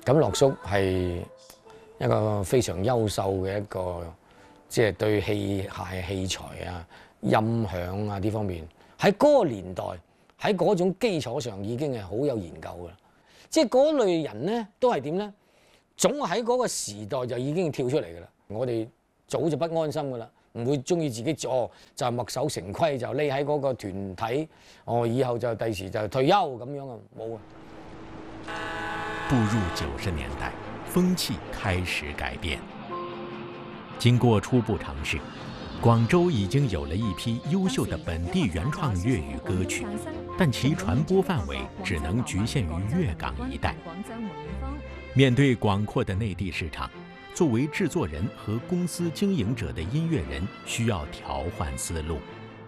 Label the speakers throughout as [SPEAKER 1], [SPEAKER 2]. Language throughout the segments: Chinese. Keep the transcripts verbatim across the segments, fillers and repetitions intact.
[SPEAKER 1] 咁樂叔係一個非常優秀嘅一個，即係對器械器材啊、音響啊呢方面，喺嗰個年代喺嗰種基礎上已經係好有研究㗎啦。即係嗰類人咧，都係點咧？總喺嗰個時代就已經跳出嚟㗎啦。我哋早就不安心㗎啦，唔會中意自己哦就墨守成規，就匿喺嗰個團體，哦以後就第時就退休咁樣啊，冇啊。
[SPEAKER 2] 步入九十年代，風氣開始改變。經過初步嘗試，廣州已經有了一批優秀的本地原創粵語歌曲，但其傳播範圍只能局限於粵港一帶。面對廣闊的內地市場，作為製作人和公司經營者的音樂人需要調換思路。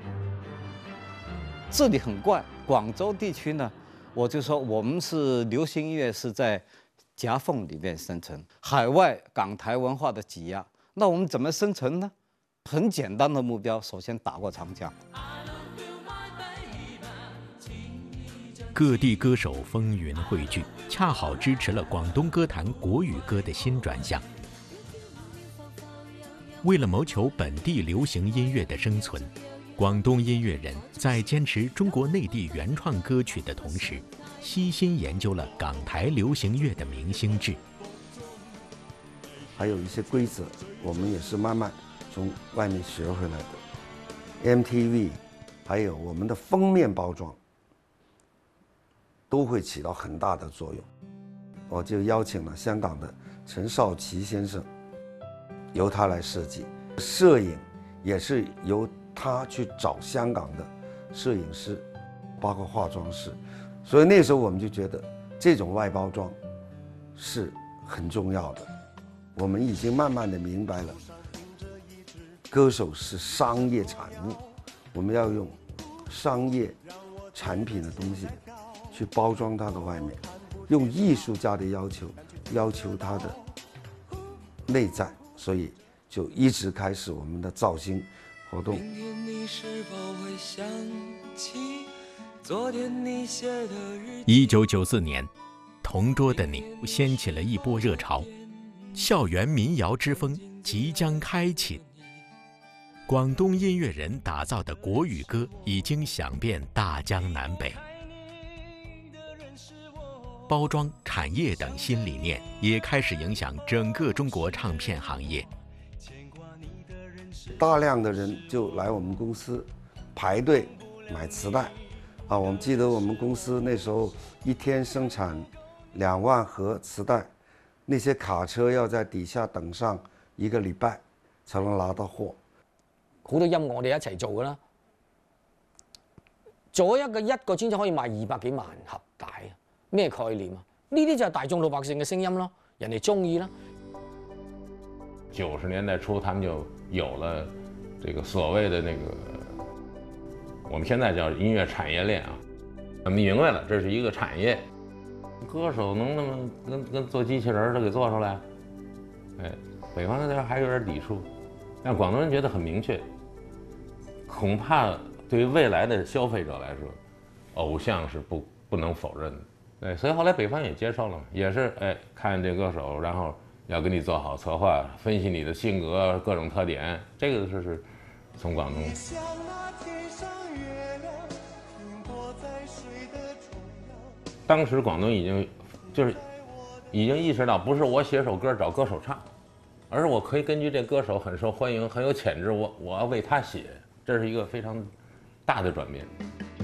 [SPEAKER 3] 這裡很怪，廣州地區呢，我就說我們是流行音樂是在夾縫裡面生存，海外港台文化的擠壓，那我們怎麼生存呢？很簡單的目標，首先打過長江。
[SPEAKER 2] 各地歌手風雲匯聚，恰好支持了廣東歌壇國語歌的新轉向。為了謀求本地流行音樂的生存，廣東音樂人在堅持中國內地原創歌曲的同時，悉心研究了港台流行樂的明星制。
[SPEAKER 4] 還有一些規則，我們也是慢慢從外面學回來的。M T V， 還有我們的封面包裝，都會起到很大的作用。我就邀請了香港的陳少琪先生，由他來設計，攝影也是由他去找香港的攝影師，包括化妝師。所以那時候我們就覺得這種外包裝是很重要的。我們已經慢慢的明白了，歌手是商業產物，我們要用商業產品的東西去包裝它的外面，用藝術家的要求要求它的內在，所以就一直開始我們的造星活動。
[SPEAKER 2] 一九九四年，同桌的你掀起了一波熱潮，校園民謠之風即將開啟。廣東音樂人打造的國語歌已經響遍大江南北。包裝、產業等新理念也開始影響整個中國唱片行業。
[SPEAKER 4] 大量的人就來我們公司排隊買磁帶啊！我們記得我們公司那時候一天生產兩萬盒磁帶，那些卡車要在底下等上一個禮拜才能拿到貨。
[SPEAKER 1] 好多音樂我哋一齊做㗎啦，做一個一個專輯可以賣二百幾萬盒帶啊！咩概念啊？呢啲就係大眾老百姓嘅聲音咯，人哋中意啦。
[SPEAKER 5] 九十年代初，他們就有了這個所謂的那個，我們現在叫音樂產業鏈啊。他們明白了，這是一個產業。歌手能那麼跟跟做機器人都給做出來，哎，北方那邊還有點抵觸，但廣東人覺得很明確。恐怕對於未來的消費者來說，偶像是不不能否認的。對，所以後來北方也接受了，也是哎看這歌手，然後要給你做好策劃，分析你的性格各種特點，這個就是從廣東。當時廣東已經就是已經意識到，不是我寫首歌找歌手唱，而是我可以根據這歌手很受歡迎、很有潛質，我我要為他寫，這是一個非常大的轉變。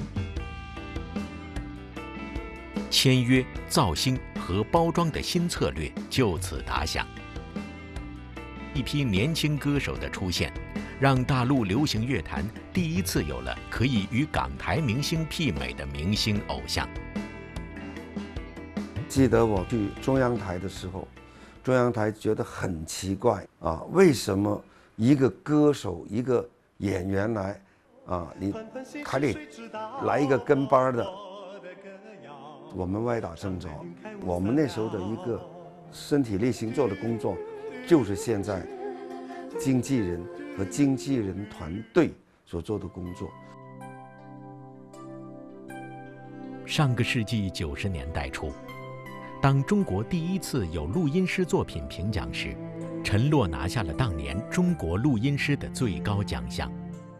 [SPEAKER 2] 簽約、造星和包裝的新策略就此打響。一批年輕歌手的出現，讓大陸流行樂壇第一次有了可以與港台明星媲美的明星偶像。
[SPEAKER 4] 記得我去中央台的時候，中央台覺得很奇怪啊，為什麼一個歌手、一個演員來啊，你還得來一個跟班的？我們歪打正着，我們那時候的一個身體力行做的工作，就是現在經紀人和經紀人團隊所做的工作。
[SPEAKER 2] 上個世紀九十年代初， 当中国第一次有录音师作品评奖时，陈洛拿下了当年中國錄音師的最高獎項。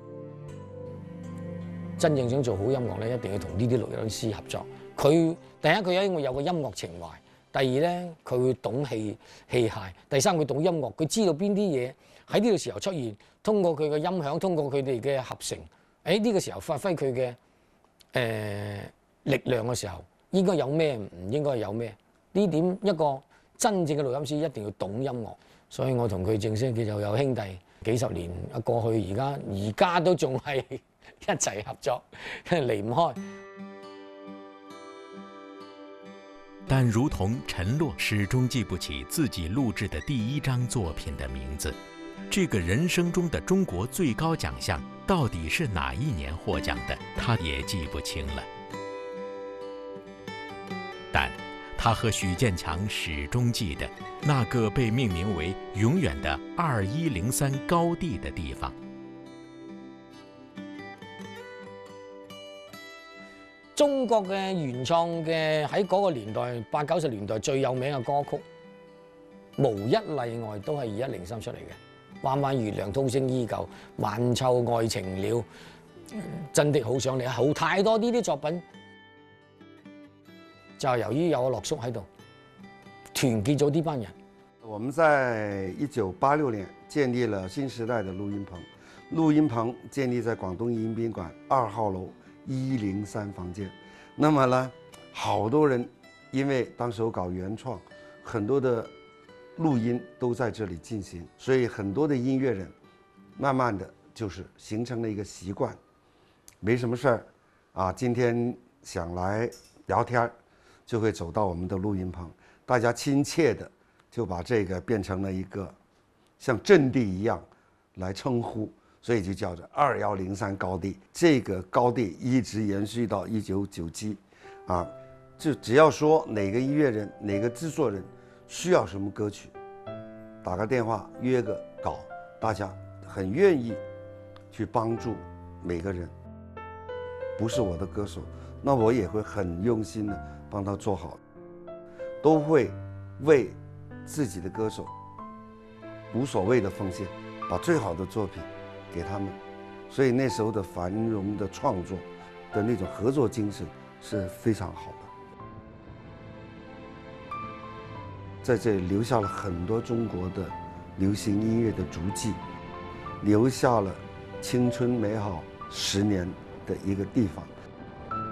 [SPEAKER 1] 真正想做好音樂咧，一定要同呢啲錄音師合作。佢第一佢因為有個音樂情懷，第二咧佢會懂器器械，第三佢懂音樂，佢知道邊啲嘢喺呢個時候出現，通過佢嘅音響，通過佢哋嘅合成，喺呢個時候發揮佢嘅誒力量嘅時候，應該有咩唔應該有咩？呢點一個真正嘅錄音師一定要懂音樂。所以我同佢正式叫做有兄弟，幾十年啊過去，而家而家都仲係一齊合作，離唔開。
[SPEAKER 2] 但如同陳洛始終記不起自己錄製的第一張作品的名字，這個人生中的中國最高獎項到底是哪一年獲獎的，他也記不清了。但他和許建強始終記得那個被命名為永遠的二一零三高地的地方。
[SPEAKER 1] 中國嘅原創嘅喺嗰個年代八九十年代最有名嘅歌曲，無一例外都係二一零三出嚟嘅。彎彎月亮，濤聲依舊，晚秋愛情了，真的好想你，好太多呢啲作品。就係由於有我樂叔喺度，團結咗呢班人。
[SPEAKER 4] 我們在一九八六年建立了新時代的錄音棚，錄音棚建立在廣東迎賓館二號樓一零三房間。那麼呢，好多人因為當時搞原創，很多的錄音都在這裡進行，所以很多的音樂人慢慢的就是形成了一個習慣，沒什麼事兒啊，今天想來聊天，就會走到我們的錄音棚，大家親切的就把這個變成了一個像陣地一樣來稱呼，所以就叫做二一零三高地。這個高地一直延續到一九九七，啊，就只要說哪個音樂人、哪個製作人需要什麼歌曲，打個電話約個稿，大家很願意去幫助每個人。不是我的歌手，那我也會很用心的幫他做好，都會為自己的歌手無所謂的奉獻，把最好的作品給他們。所以那時候的繁榮的創作的那種合作精神是非常好的，在這裡留下了很多中國的流行音樂的足跡，留下了青春美好十年的一個地方。